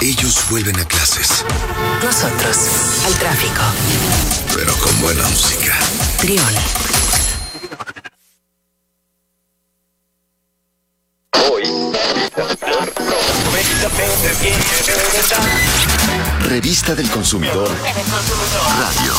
Ellos vuelven a clases. Nosotros, al tráfico. Pero con buena música. Trión. Revista del Consumidor Radio.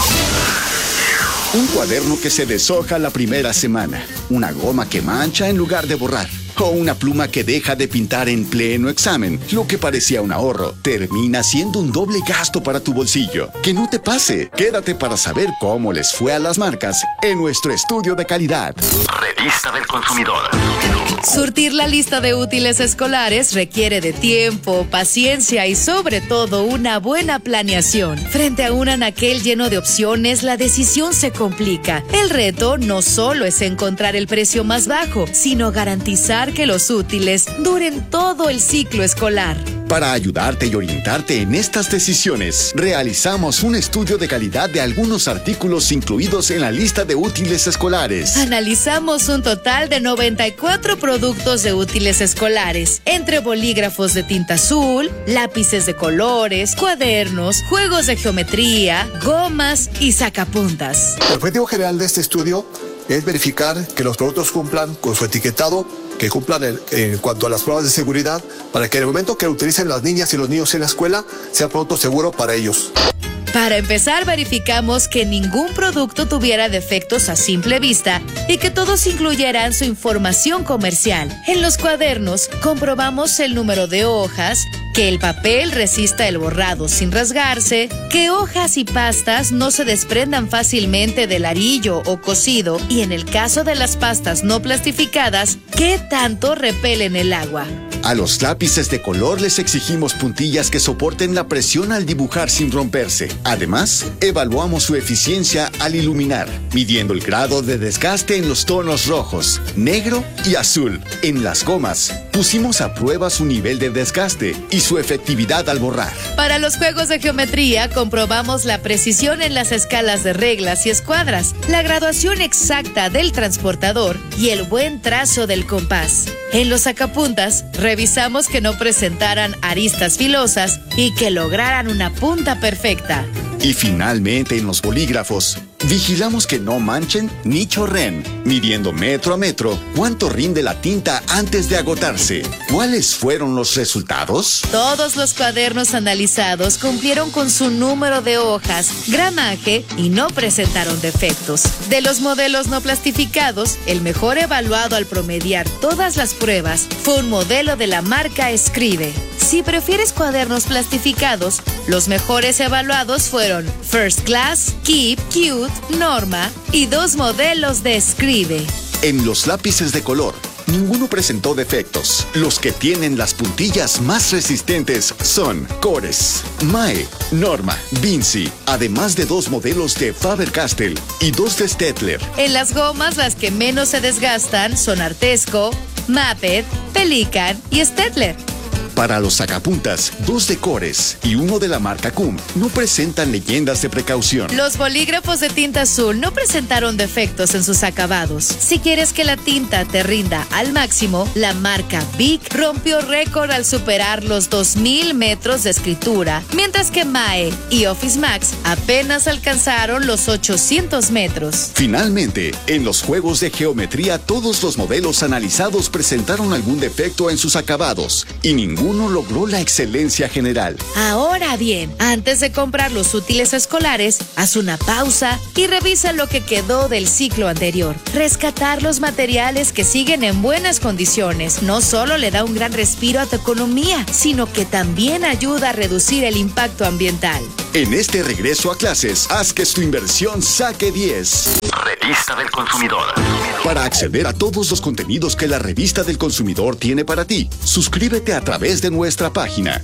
Un cuaderno que se deshoja la primera semana. Una goma que mancha en lugar de borrar. O una pluma que deja de pintar en pleno examen. Lo que parecía un ahorro termina siendo un doble gasto para tu bolsillo. Que no te pase. Quédate para saber cómo les fue a las marcas en nuestro estudio de calidad. Revista del Consumidor. Surtir la lista de útiles escolares requiere de tiempo, paciencia y sobre todo una buena planeación. Frente a un anaquel lleno de opciones, la decisión se complica. El reto no solo es encontrar el precio más bajo, sino garantizar que los útiles duren todo el ciclo escolar. Para ayudarte y orientarte en estas decisiones, realizamos un estudio de calidad de algunos artículos incluidos en la lista de útiles escolares. Analizamos un total de 94 productos de útiles escolares, entre bolígrafos de tinta azul, lápices de colores, cuadernos, juegos de geometría, gomas y sacapuntas. El objetivo general de este estudio es verificar que los productos cumplan con su etiquetado, que cumplan en cuanto a las pruebas de seguridad, para que en el momento que lo utilicen las niñas y los niños en la escuela, sea producto seguro para ellos. Para empezar, verificamos que ningún producto tuviera defectos a simple vista y que todos incluyeran su información comercial. En los cuadernos, comprobamos el número de hojas, que el papel resista el borrado sin rasgarse, que hojas y pastas no se desprendan fácilmente del arillo o cosido y en el caso de las pastas no plastificadas, que tanto repelen el agua. A los lápices de color les exigimos puntillas que soporten la presión al dibujar sin romperse. Además, evaluamos su eficiencia al iluminar, midiendo el grado de desgaste en los tonos rojos, negro y azul. En las gomas, pusimos a prueba su nivel de desgaste y su efectividad al borrar. Para los juegos de geometría, comprobamos la precisión en las escalas de reglas y escuadras, la graduación exacta del transportador y el buen trazo del compás. En los sacapuntas, revisamos que no presentaran aristas filosas y que lograran una punta perfecta. Y finalmente, en los bolígrafos, vigilamos que no manchen ni chorren, midiendo metro a metro cuánto rinde la tinta antes de agotarse. ¿Cuáles fueron los resultados? Todos los cuadernos analizados cumplieron con su número de hojas, gramaje y no presentaron defectos. De los modelos no plastificados, el mejor evaluado al promediar todas las pruebas fue un modelo de la marca Escribe. Si prefieres cuadernos plastificados, los mejores evaluados fueron First Class, Keep, Cute, Norma y 2 modelos de Escribe. En los lápices de color, ninguno presentó defectos. Los que tienen las puntillas más resistentes son Cores, Mae, Norma, Vinci, además de 2 modelos de Faber-Castell y 2 de Staedtler. En las gomas, las que menos se desgastan son Artesco, Maped, Pelican y Staedtler. Para los sacapuntas, 2 de Cores y 1 de la marca Cum no presentan leyendas de precaución. Los bolígrafos de tinta azul no presentaron defectos en sus acabados. Si quieres que la tinta te rinda al máximo, la marca Bic rompió récord al superar los 2,000 metros de escritura, mientras que Mae y Office Max apenas alcanzaron los 800 metros. Finalmente, en los juegos de geometría, todos los modelos analizados presentaron algún defecto en sus acabados y ninguno logró la excelencia general. Ahora bien, antes de comprar los útiles escolares, haz una pausa y revisa lo que quedó del ciclo anterior. Rescatar los materiales que siguen en buenas condiciones no solo le da un gran respiro a tu economía, sino que también ayuda a reducir el impacto ambiental. En este regreso a clases, haz que tu inversión saque 10. Revista del Consumidor. Para acceder a todos los contenidos que la Revista del Consumidor tiene para ti, suscríbete a través de nuestra página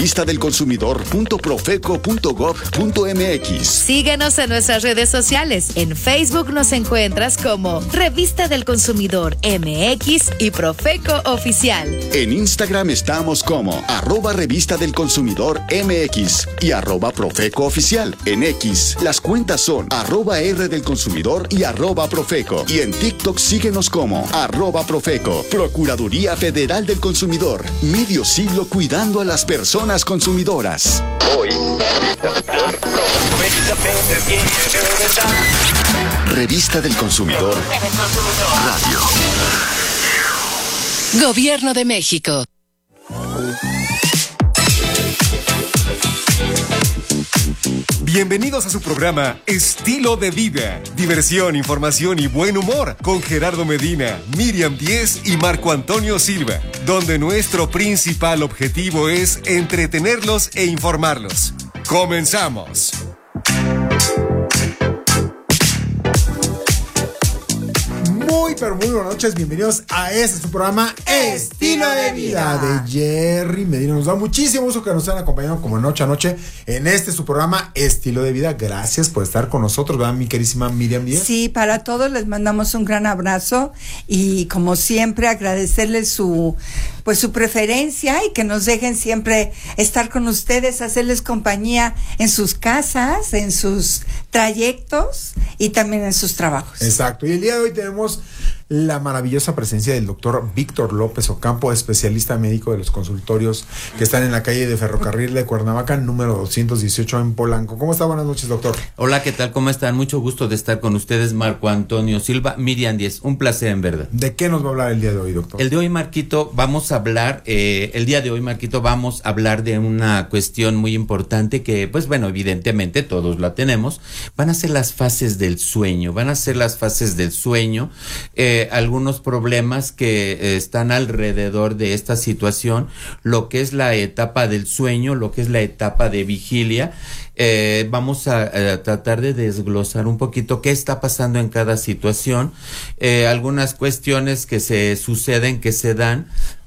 revistadelconsumidor.profeco.gov.mx. Síguenos en nuestras redes sociales. En Facebook nos encuentras como Revista del Consumidor MX y Profeco Oficial. En Instagram estamos como @Revista del Consumidor MX y @Profeco Oficial. En X, las cuentas son @R del Consumidor Consumidor y @Profeco. Y en TikTok síguenos como @Profeco. Procuraduría Federal del Consumidor. Medio siglo cuidando a las personas consumidoras. Hoy, Revista del Consumidor. Radio. Gobierno de México. Bienvenidos a su programa Estilo de Vida. Diversión, información y buen humor con Gerardo Medina, Miriam Díez y Marco Antonio Silva, donde nuestro principal objetivo es entretenerlos e informarlos. ¡Comenzamos! Pero muy buenas noches, bienvenidos a su programa Estilo de Vida de Jerry Medina. Nos da muchísimo gusto que nos hayan acompañado como noche a noche en su programa Estilo de Vida. Gracias por estar con nosotros, ¿verdad, mi querísima Miriam Díaz? Sí, para todos les mandamos un gran abrazo y como siempre agradecerles su preferencia y que nos dejen siempre estar con ustedes, hacerles compañía en sus casas, en sus trayectos y también en sus trabajos. Exacto, y el día de hoy tenemos la maravillosa presencia del doctor Víctor López Ocampo, especialista médico de los consultorios que están en la calle de Ferrocarril de Cuernavaca, número 218 en Polanco. ¿Cómo está? Buenas noches, doctor. Hola, ¿qué tal? ¿Cómo están? Mucho gusto de estar con ustedes, Marco Antonio Silva, Miriam Díez. Un placer, en verdad. ¿De qué nos va a hablar el día de hoy, doctor? El día de hoy, Marquito, vamos a hablar de una cuestión muy importante que, pues bueno, evidentemente todos la tenemos. Van a ser las fases del sueño. Algunos problemas que están alrededor de esta situación, lo que es la etapa del sueño, lo que es la etapa de vigilia. Vamos a tratar de desglosar un poquito qué está pasando en cada situación, algunas cuestiones que se suceden, que se dan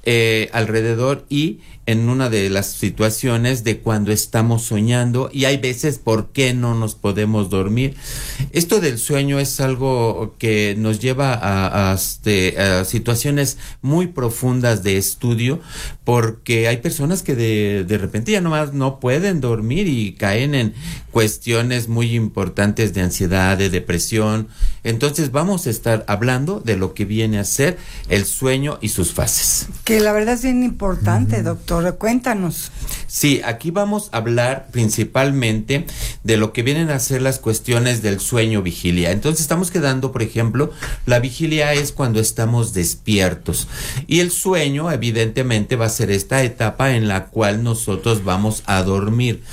alrededor y en una de las situaciones de cuando estamos soñando, y hay veces por qué no nos podemos dormir. Esto del sueño es algo que nos lleva a situaciones muy profundas de estudio, porque hay personas que de repente ya nomás no pueden dormir y caen en cuestiones muy importantes de ansiedad, de depresión. Entonces vamos a estar hablando de lo que viene a ser el sueño y sus fases. Que la verdad es bien importante, doctor. Cuéntanos. Sí, aquí vamos a hablar principalmente de lo que vienen a ser las cuestiones del sueño vigilia. Entonces estamos quedando, por ejemplo, la vigilia es cuando estamos despiertos y el sueño evidentemente va a ser esta etapa en la cual nosotros vamos a dormir.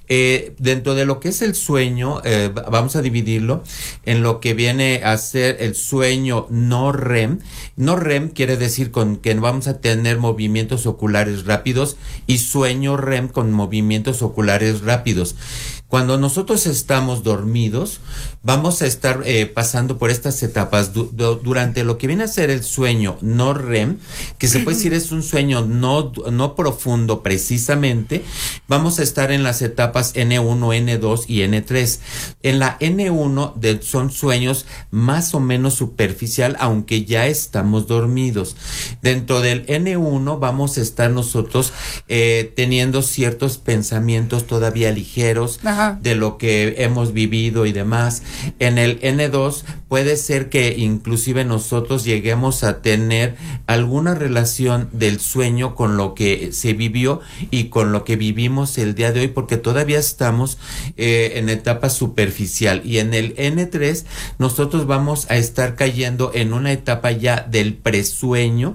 Dentro de lo que es el sueño, vamos a dividirlo en lo que viene a ser el sueño no REM. No REM quiere decir con que vamos a tener movimientos oculares rápidos, y sueño REM con movimientos oculares rápidos. Cuando nosotros estamos dormidos, vamos a estar pasando por estas etapas durante lo que viene a ser el sueño no REM, que se puede decir es un sueño no profundo precisamente. Vamos a estar en las etapas N1, N2 y N3. En la N1 son sueños más o menos superficial, aunque ya estamos dormidos. Dentro del N1 vamos a estar nosotros teniendo ciertos pensamientos todavía ligeros. Ajá. De lo que hemos vivido y demás. En el N2 puede ser que inclusive nosotros lleguemos a tener alguna relación del sueño con lo que se vivió y con lo que vivimos el día de hoy, porque todavía estamos en etapa superficial. Y en el N3 nosotros vamos a estar cayendo en una etapa ya del presueño,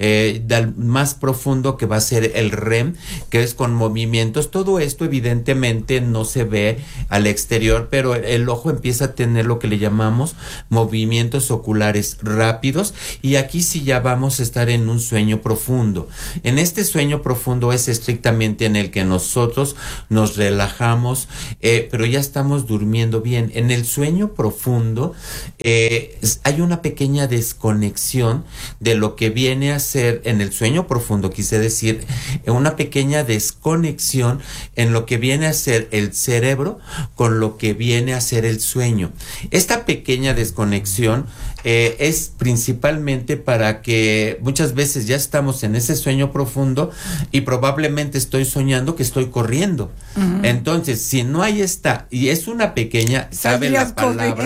del más profundo, que va a ser el REM, que es con movimientos. Todo esto evidentemente no se ve al exterior, pero el ojo empieza a tener lo que le llamamos movimientos oculares rápidos, y aquí sí ya vamos a estar en un sueño profundo. En este sueño profundo es estrictamente en el que nosotros nos relajamos, pero ya estamos durmiendo bien. En el sueño profundo hay una pequeña desconexión de lo que viene a ser en el sueño profundo, quise decir, una pequeña desconexión en lo que viene a ser el cerebro con lo que viene a ser el sueño. Esta pequeña desconexión desconexión es principalmente para que muchas veces ya estamos en ese sueño profundo y probablemente estoy soñando que estoy corriendo. Entonces, si no hay esta, y es una pequeña, sabe la palabra,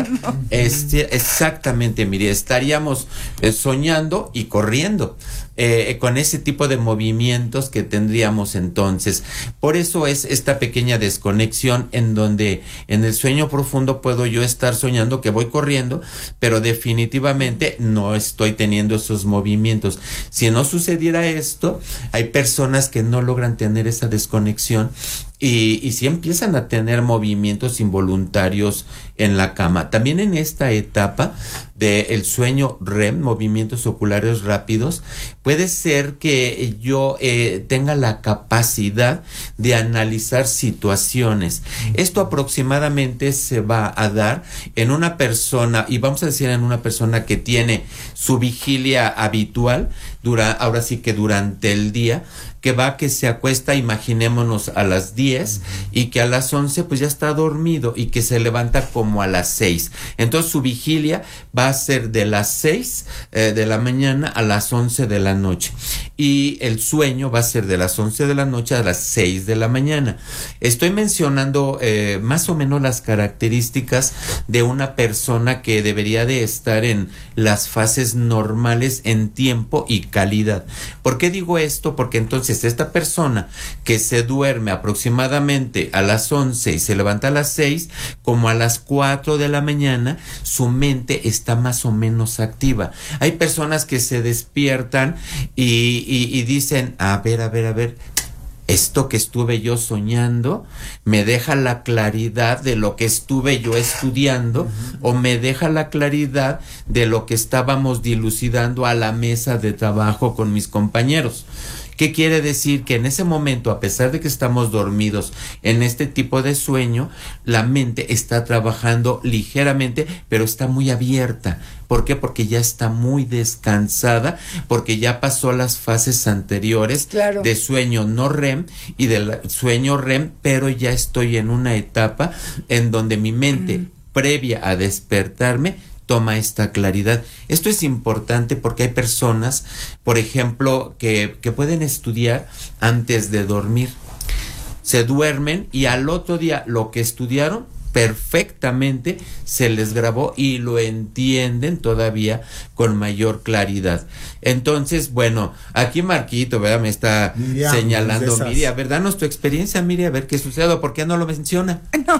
exactamente, mire, estaríamos soñando y corriendo. Con ese tipo de movimientos que tendríamos entonces. Por eso es esta pequeña desconexión en donde en el sueño profundo puedo yo estar soñando que voy corriendo, pero definitivamente no estoy teniendo esos movimientos. Si no sucediera esto, hay personas que no logran tener esa desconexión y sí empiezan a tener movimientos involuntarios en la cama. También en esta etapa del sueño REM, movimientos oculares rápidos, puede ser que yo tenga la capacidad de analizar situaciones. Esto aproximadamente se va a dar en una persona, y vamos a decir en una persona que tiene su vigilia habitual, ahora sí que durante el día, que se acuesta, imaginémonos, a las 10 y que a las 11 pues ya está dormido y que se levanta como a las 6. Entonces su vigilia va a ser de las 6 de la mañana a las 11 de la noche. Y el sueño va a ser de las 11 de la noche a las 6 de la mañana. Estoy mencionando más o menos las características de una persona que debería de estar en las fases normales en tiempo y calidad. ¿Por qué digo esto? Porque entonces esta persona que se duerme aproximadamente a las 11 y se levanta a las 6, como a las 4 de la mañana, su mente está más o menos activa. Hay personas que se despiertan y dicen, a ver, esto que estuve yo soñando me deja la claridad de lo que estuve yo estudiando, o me deja la claridad de lo que estábamos dilucidando a la mesa de trabajo con mis compañeros. ¿Qué quiere decir? Que en ese momento, a pesar de que estamos dormidos en este tipo de sueño, la mente está trabajando ligeramente, pero está muy abierta. ¿Por qué? Porque ya está muy descansada, porque ya pasó las fases anteriores de sueño no REM y del sueño REM, pero ya estoy en una etapa en donde mi mente, previa a despertarme, toma esta claridad. Esto es importante porque hay personas, por ejemplo, que pueden estudiar antes de dormir. Se duermen y al otro día lo que estudiaron perfectamente se les grabó y lo entienden todavía con mayor claridad. Entonces, bueno, aquí Marquito, ¿verdad? Me está señalando, Miriam, ¿verdad? Tu experiencia, Miriam, a ver qué sucede, ¿por qué no lo menciona? No,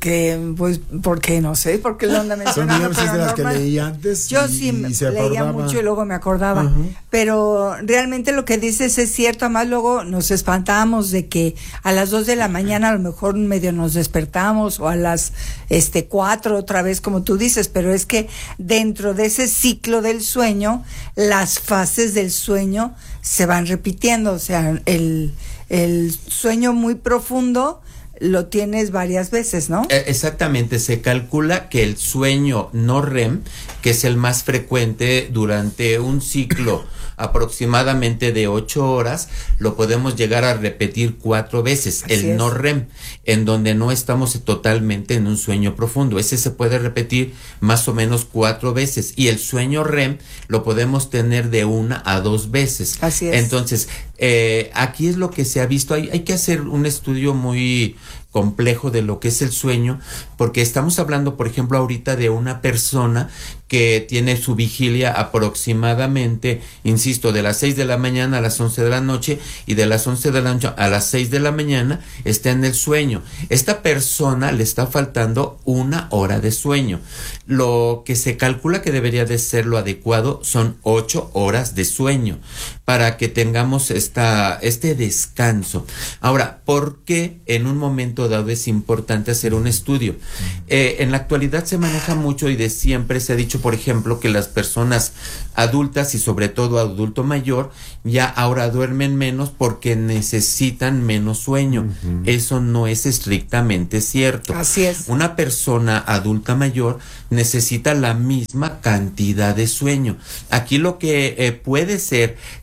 porque no sé, porque lo anda mencionando. Son de las que leí antes. Yo sí leía mucho y luego me acordaba. Pero realmente lo que dices es cierto, además luego nos espantamos de que a las 2 de la mañana a lo mejor medio nos despertamos, o a las 4 otra vez, como tú dices, pero es que dentro de ese ciclo del sueño, las fases del sueño se van repitiendo. O sea, el sueño muy profundo lo tienes varias veces, ¿no? Exactamente, se calcula que el sueño no REM, que es el más frecuente durante un ciclo aproximadamente de 8 horas, lo podemos llegar a repetir 4 veces. El no REM, en donde no estamos totalmente en un sueño profundo, ese se puede repetir más o menos 4 veces, y el sueño REM lo podemos tener de 1 a 2 veces. Así es. Entonces, aquí es lo que se ha visto. Hay que hacer un estudio muy complejo de lo que es el sueño, porque estamos hablando, por ejemplo, ahorita de una persona que tiene su vigilia aproximadamente, insisto, de las 6 de la mañana a las 11 de la noche, y de las 11 de la noche a las 6 de la mañana está en el sueño. Esta persona le está faltando 1 hora de sueño. Lo que se calcula que debería de ser lo adecuado son 8 horas de sueño para que tengamos este descanso. Ahora, ¿por qué en un momento dado es importante hacer un estudio? En la actualidad se maneja mucho, y de siempre se ha dicho, por ejemplo, que las personas adultas y sobre todo adulto mayor ya ahora duermen menos porque necesitan menos sueño. Eso no es estrictamente cierto. Así es. Una persona adulta mayor necesita la misma cantidad de sueño. Aquí lo que puede ser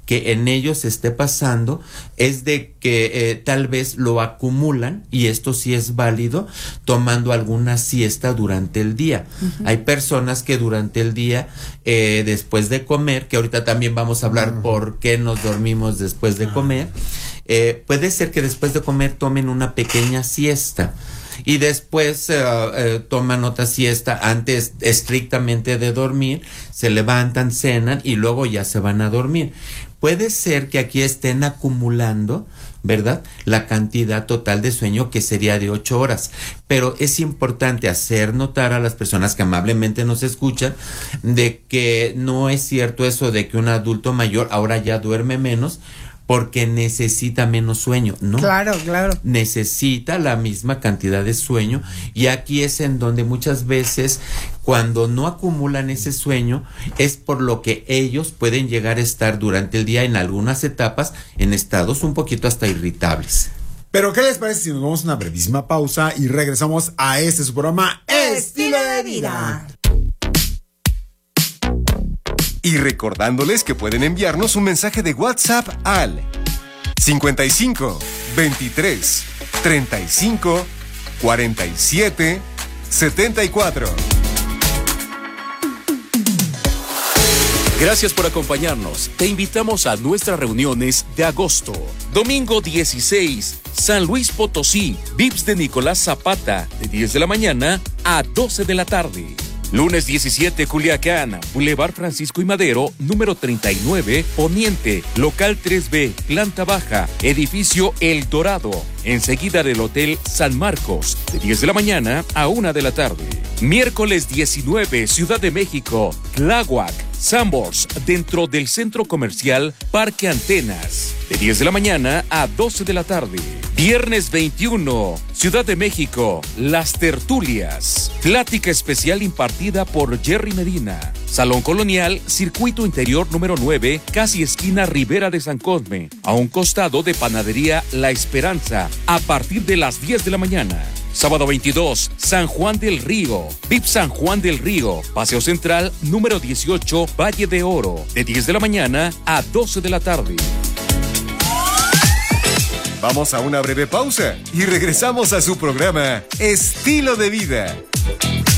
que en ellos esté pasando es de que tal vez lo acumulan, y esto sí es válido, tomando alguna siesta durante el día. Hay personas que durante el día, después de comer, que ahorita también vamos a hablar por qué nos dormimos después de comer, puede ser que después de comer tomen una pequeña siesta y después toman otra siesta antes estrictamente de dormir, se levantan, cenan y luego ya se van a dormir. Puede ser que aquí estén acumulando, ¿verdad?, la cantidad total de sueño, que sería de 8 horas. Pero es importante hacer notar a las personas que amablemente nos escuchan de que no es cierto eso de que un adulto mayor ahora ya duerme menos porque necesita menos sueño. No. Claro. Necesita la misma cantidad de sueño, y aquí es en donde muchas veces, cuando no acumulan ese sueño, es por lo que ellos pueden llegar a estar durante el día en algunas etapas en estados un poquito hasta irritables. Pero ¿qué les parece si nos vamos a una brevísima pausa y regresamos a su programa Estilo de Vida? Y recordándoles que pueden enviarnos un mensaje de WhatsApp al 55 23 35 47 74. Gracias por acompañarnos. Te invitamos a nuestras reuniones de agosto. Domingo 16, San Luis Potosí, Vips de Nicolás Zapata, de 10 de la mañana a 12 de la tarde. Lunes 17, Culiacán, Boulevard Francisco y Madero, número 39, Poniente, local 3B, planta baja, edificio El Dorado, enseguida del Hotel San Marcos, de 10 de la mañana a 1 de la tarde. Miércoles 19, Ciudad de México, Tláhuac, Sambors, dentro del Centro Comercial Parque Antenas, de 10 de la mañana a 12 de la tarde. Viernes 21, Ciudad de México, Las Tertulias, plática especial impartida por Jerry Medina. Salón Colonial, Circuito Interior número 9, casi esquina Ribera de San Cosme, a un costado de Panadería La Esperanza, a partir de las 10 de la mañana. Sábado 22, San Juan del Río, VIP San Juan del Río, Paseo Central número 18, Valle de Oro, de 10 de la mañana a 12 de la tarde. Vamos a una breve pausa y regresamos a su programa Estilo de Vida.